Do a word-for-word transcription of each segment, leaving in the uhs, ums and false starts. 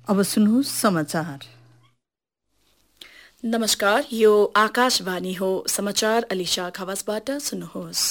अब सुन्नुहोस् समाचार। नमस्कार, यो आकाशवाणी हो। समाचार अलिशा खवासबाट सुन्नुहोस्।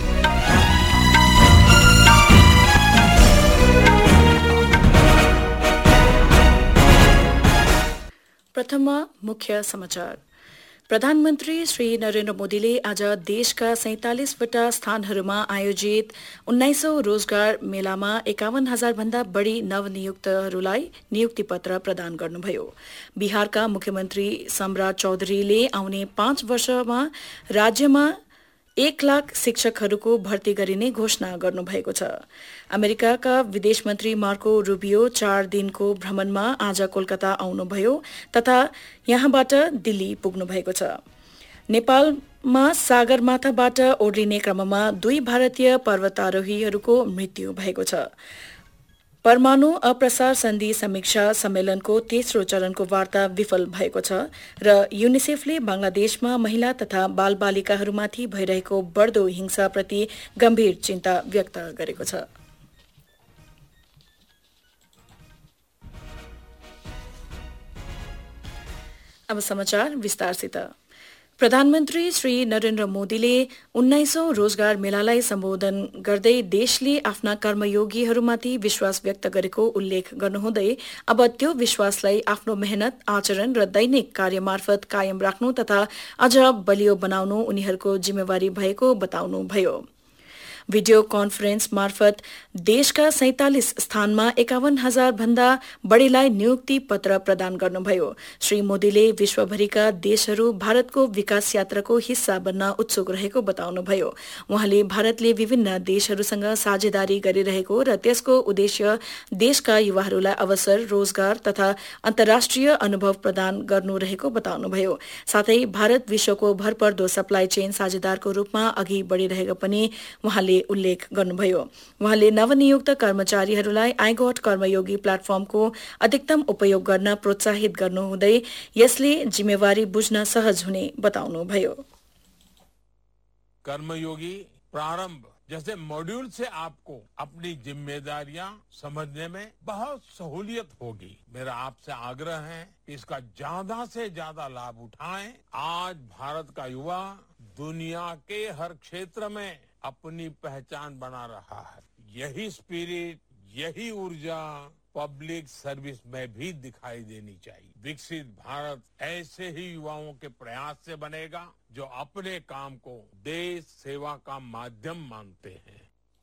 प्रथममा मुख्य समाचार। प्रधानमन्त्री श्री नरेन्द्र मोदीले आज देशका सैंतालिसवटा स्थानहरूमा आयोजित उन्नाइसौं रोजगार मेलामा एकाउन्न हजार भन्दा बढ़ी नवनियुक्तहरूलाई नियुक्ति पत्र प्रदान गर्नुभयो। बिहारका मुख्यमन्त्री सम्राट चौधरीले आउने पाँच वर्षमा राज्यमा एक लाख शिक्षकहरूको भर्ती गरिने घोषणा गर्नुभएको छ। अमेरिकाका विदेश मन्त्री मार्को रूबियो चार दिनको भ्रमणमा आज कोलकाता आउनुभयो तथा यहाँबाट दिल्ली पुग्नुभएको छ। नेपालमा सागरमाथाबाट ओर्लिने क्रममा दुई भारतीय पर्वतारोहीहरूको मृत्यु भएको छ। परमाणु अप्रसार सन्धि समीक्षा सम्मेलनको तेस्रो चरणको वार्ता विफल भएको छ र युनिसेफले बंगलादेशमा महिला तथा बालबालिकाहरूमाथि भइरहेको बढ्दो हिंसाप्रति गम्भीर चिन्ता व्यक्त गरेको छ। अब समाचार विस्तारसित। प्रधानमन्त्री श्री नरेन्द्र मोदीले उन्नाइसौं रोजगार मेलालाई सम्बोधन गर्दै देशले आफ्ना कर्मयोगीहरूमाथि विश्वास व्यक्त गरेको उल्लेख गर्नुहुँदै अब त्यो विश्वासलाई आफ्नो मेहनत, आचरण र दैनिक कार्यमार्फत कायम राख्नु तथा अझ बलियो बनाउनु उनीहरूको जिम्मेवारी भएको बताउनुभयो। भिडियो कन्फरेन्स मार्फत देशका सैंतालिस स्थानमा एकाउन्न हजार भन्दा बढ़ीलाई नियुक्ति पत्र प्रदान गर्नुभयो। श्री मोदीले विश्वभरिका देशहरू भारतको विकास यात्राको हिस्सा बन्न उत्सुक रहेको बताउनुभयो। उहाँले भारतले विभिन्न देशहरूसँग साझेदारी गरिरहेको र त्यसको उद्देश्य देशका युवाहरूलाई अवसर, रोजगार तथा अन्तर्राष्ट्रिय अनुभव प्रदान गर्नु रहेको बताउनुभयो। साथै भारत विश्वको भरपर्दो सप्लाई चेन साझेदारको रूपमा अघि बढ़िरहेको पनि उहाँले उल्लेख गर्नुभयो। उहाँले नवनियुक्त कर्मचारीहरूलाई आइगोट कर्मयोगी प्लेटफर्मको अधिकतम उपयोग गर्न प्रोत्साहित गर्नुहुँदै यसले जिम्मेवारी बुझ्न सहज हुने बताउनुभयो। कर्मयोगी प्रारंभ जैसे मॉड्यूल से आपको अपनी जिम्मेदारियां समझने में बहुत सहूलियत होगी। मेरा आपसे आग्रह है कि इसका ज्यादा से ज्यादा लाभ उठाएं। आज भारत का युवा दुनिया के हर क्षेत्र में अपनी पहचान बना रहा है। यही स्पिरिट, यही ऊर्जा पब्लिक सर्विस में भी दिखाई देनी चाहिए। विकसित भारत ऐसे ही युवाओं के प्रयास से बनेगा जो अपने काम को देश सेवा का माध्यम मानते हैं।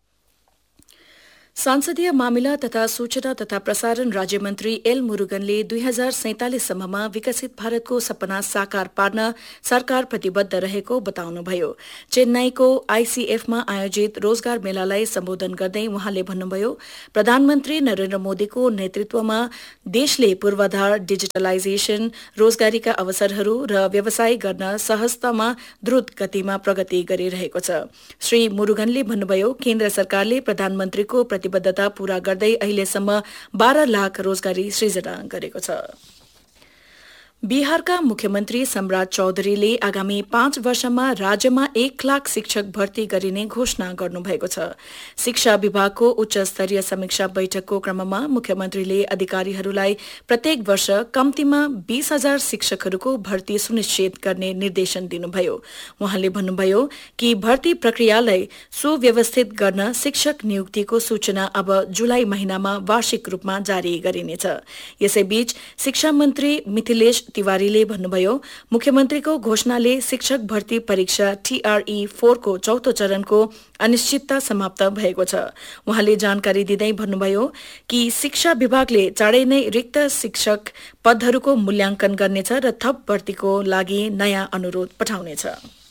संसदीय मामिला तथा सूचना तथा प्रसारण राज्य मन्त्री एल मुरुगनले दुई हजार सैंतालिससम्ममा विकसित भारतको सपना साकार पार्न सरकार प्रतिबद्ध रहेको बताउनुभयो। चेन्नईको आईसीएफमा आयोजित रोजगार मेलालाई सम्बोधन गर्दै उहाँले भन्नुभयो, प्रधानमन्त्री नरेन्द्र मोदीको नेतृत्वमा देशले पूर्वाधार डिजिटलाइजेशन, रोजगारीका अवसरहरू र व्यवसाय गर्न सहजतामा द्रुत गतिमा प्रगति गरिरहेको छ। श्री मुरुगनले भन्नुभयो, केन्द्र सरकारले प्रधानमन्त्रीको प्रतिबद्धता पूरा गर्दै अहिलेसम्म बाह्र लाख रोजगारी सृजना गरेको छ। बिहारका मुख्यमन्त्री सम्राट चौधरीले आगामी पाँच वर्षमा राज्यमा एक लाख शिक्षक भर्ती गरिने घोषणा गर्नुभएको छ। शिक्षा विभागको उच्च स्तरीय समीक्षा बैठकको क्रममा मुख्यमन्त्रीले अधिकारीहरूलाई प्रत्येक वर्ष कम्तीमा बीस हजार शिक्षकहरूको भर्ती सुनिश्चित गर्ने निर्देशन दिनुभयो। उहाँले भन्नुभयो कि भर्ती प्रक्रियालाई सुव्यवस्थित गर्न शिक्षक नियुक्तिको सूचना अब जुलाई महिनामा वार्षिक रूपमा जारी गरिनेछ। यसैबीच शिक्षा मन्त्री मिथिलेश तिवारीले भन्नुभयो, मुख्यमन्त्रीको घोषणाले शिक्षक भर्ती परीक्षा टीआरई फोर को चौथो चरणको अनिश्चितता समाप्त भएको छ। उहाँले जानकारी दिँदै भन्नुभयो कि शिक्षा विभागले चाँडै नै रिक्त शिक्षक पदहरूको मूल्याङ्कन गर्नेछ र थप भर्तीको लागि नयाँ अनुरोध पठाउनेछ।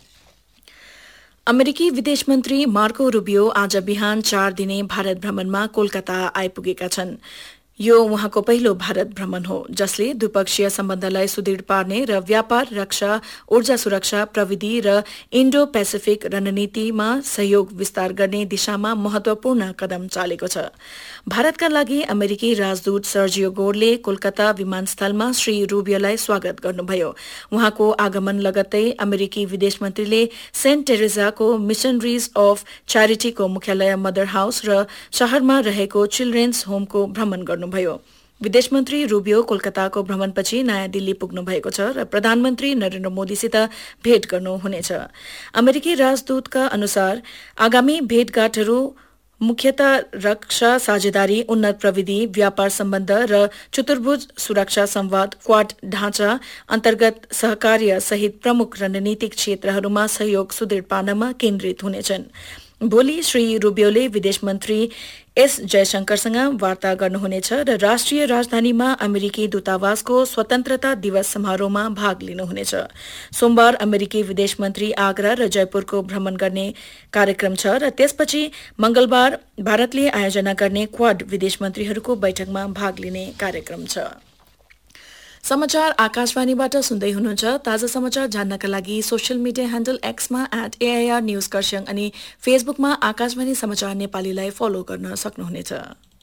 अमेरिकी विदेश मन्त्री मार्को रूबियो आज बिहान चार दिने भारत भ्रमणमा कोलकाता आइपुगेका छन्। यो उहाँको पहिलो भारत भ्रमण हो, जसले द्विपक्षीय सम्बन्धलाई सुदृढ पार्ने र व्यापार, रक्षा, ऊर्जा सुरक्षा, प्रविधि र इन्डो पेसिफिक रणनीतिमा सहयोग विस्तार गर्ने दिशामा महत्वपूर्ण कदम चालेको छ। भारतका लागि अमेरिकी राजदूत सर्जियो गोरले कोलकाता विमानस्थलमा श्री रूबियोलाई स्वागत गर्नुभयो। उहाँको आगमन लगत्तै अमेरिकी विदेश मन्त्रीले सेन्ट टेरेजाको मिशनरीज अफ च्यारिटीको मुख्यालय मदर हाउस र शहरमा रहेको चिल्ड्रेन्स होमको भ्रमण गर्नुभयो। विदेश मन्त्री रुबियो कोलकाताको भ्रमणपछि नयाँ दिल्ली पुग्नु भएको छ र प्रधानमन्त्री नरेन्द्र मोदीसित भेट गर्नुहुनेछ। अमेरिकी राजदूतका अनुसार आगामी भेटघाटहरू मुख्यतः रक्षा साझेदारी, उन्नत प्रविधि, व्यापार सम्बन्ध र चतुर्भुज सुरक्षा संवाद, क्वाड ढाँचा अन्तर्गत सहकार्य सहित प्रमुख रणनीतिक क्षेत्रहरूमा सहयोग सुदृढ पार्नमा केन्द्रित हुनेछन्। भोलि श्री रुबियोले विदेश मन्त्री एस जयशंकरसँग वार्ता गर्नुहुनेछ र राष्ट्रिय राजधानीमा अमेरिकी दूतावासको स्वतन्त्रता दिवस समारोहमा भाग लिनुहुनेछ। सोमबार अमेरिकी विदेश मन्त्री आगरा र जयपुरको भ्रमण गर्ने कार्यक्रम छ र त्यसपछि मंगलबार भारतले आयोजना गर्ने क्वाड विदेश मन्त्रीहरूको बैठकमा भाग लिने कार्यक्रम छ। समाचार आकाशवाणीबाट सुन्दै हुनुहुन्छ। ताजा समाचार जान्नका लागि social media handle एक्समा at AIR news Kurseong अनि फेसबुकमा आकाशवाणी समाचार नेपालीलाई फलो गर्न सक्नुहुनेछ।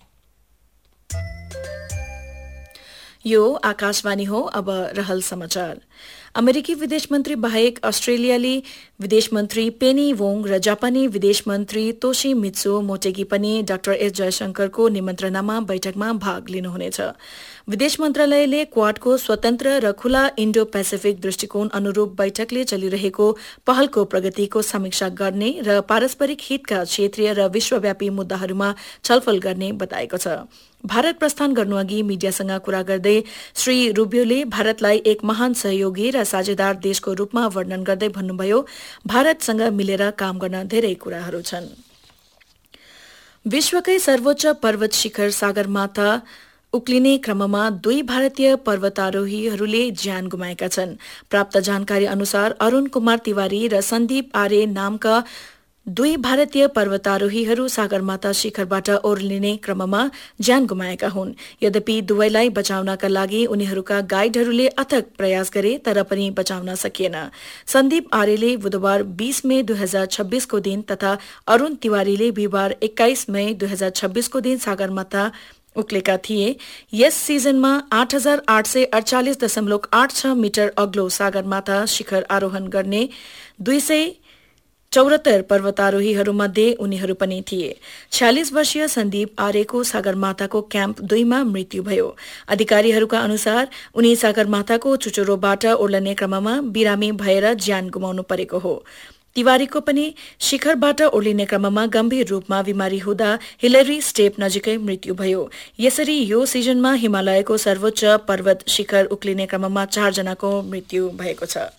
यो आकाशवाणी हो। अब रहल समाचार। अमेरिकी विदेश मन्त्री बाहेक अस्ट्रेलियाली विदेश मन्त्री पेनी वोङ र जापानी विदेश मन्त्री तोशिमित्सु मोटेगी पनि डाक्टर एस जयशंकरको निमन्त्रणामा बैठकमा भाग लिनुहुनेछ। विदेश मन्त्रालयले क्वाडको स्वतन्त्र र खुला इन्डो पेसिफिक दृष्टिकोण अनुरूप बैठकले चलिरहेको पहलको प्रगतिको समीक्षा गर्ने र पारस्परिक हितका क्षेत्रीय र विश्वव्यापी मुद्दाहरूमा छलफल गर्ने बताएको छ। भारत प्रस्थान गर्नुअघि मीडियासँग कुरा गर्दै श्री रुबियोले भारतलाई एक महान सहयोगी र साझेदार देशको रूपमा वर्णन गर्दै भन्नुभयो, भारतसँग मिलेर काम गर्न धेरै कुराहरू छन्। विश्वकै सर्वोच्च पर्वत शिखर सगरमाथा उक्लिने क्रममा दुई भारतीय पर्वतारोहीहरूले ज्यान गुमाएका छन्। प्राप्त जानकारी अनुसार अरूण कुमार तिवारी र सन्दीप आर्य नामका दुई भारतीय पर्वतारोहीहरू सगरमाथा शिखरबाट ओर्लिने क्रममा ज्यान गुमाएका हुन्। यद्यपि दुवैलाई बचाउनका लागि उनीहरूका गाइडहरूले अथक प्रयास गरे तर पनि बचाउन सकिएन। सन्दीप आर्यले बुधबार बीस मई दुई हजार छब्बीसको दिन तथा अरूण तिवारीले बिहिबार एक्काइस मई दुई हजार छब्बीसको दिन सगरमाथा उक्लेका थिए। यस सिजनमा आठ हजार आठ सय अडचालिस दशमलव आठ छ मिटर अग्लो सगरमाथा शिखर आरोहण गर्ने दुई सय चौहत्तर पर्वतारोहीहरूमध्ये उनीहरू पनि थिए। छयालिस वर्षीय सन्दीप आर्यको सगरमाथाको क्याम्प दुईमा मृत्यु भयो। अधिकारीहरूका अनुसार उनी सगरमाथाको चुचुरोबाट ओर्लने क्रममा बिरामी भएर ज्यान गुमाउनु परेको हो। तिवारीको पनि शिखरबाट ओर्लिने क्रममा गम्भीर रूपमा बिमारी हुँदा हिलेरी स्टेप नजिकै मृत्यु भयो। यसरी यो सिजनमा हिमालयको सर्वोच्च पर्वत शिखर उक्लिने क्रममा चारजनाको मृत्यु भएको छ।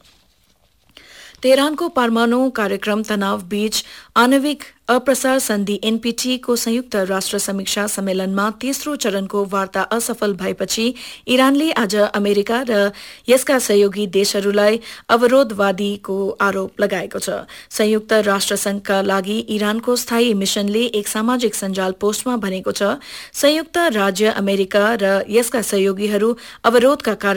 तेहरानको परमाणु कार्यक्रम तनाव बीच आणविक अप्रसार सन्धि एनपीटी को संयुक्त राष्ट्र समीक्षा सम्मेलनमा तेस्रो चरणको वार्ता असफल भएपछि इरानले आज अमेरिका र यसका सहयोगी देशहरूलाई अवरोधवादीको आरोप लगाएको छ। संयुक्त राष्ट्र संघका लागि इरानको स्थायी मिशनले एक सामाजिक सञ्जाल पोस्टमा भनेको छ, संयुक्त राज्य अमेरिका र यसका सहयोगीहरू अवरोधका कारण